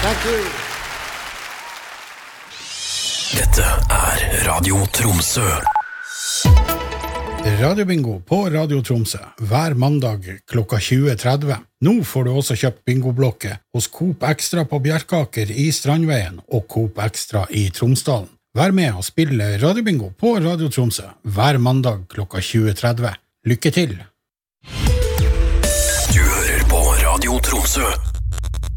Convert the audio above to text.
Thank you. Dette Radio Tromsø. Radiobingo på Radio Tromsø hver mandag klokka 20:30. Nå får du også kjøpt bingoblokke hos Coop Extra på Bjerkaker i Strandveien og Coop Extra i Tromsdalen. Vær med og spille Radiobingo på Radio Tromsø hver mandag klokka 20:30. Lykke til! Du hører på Radio Tromsø.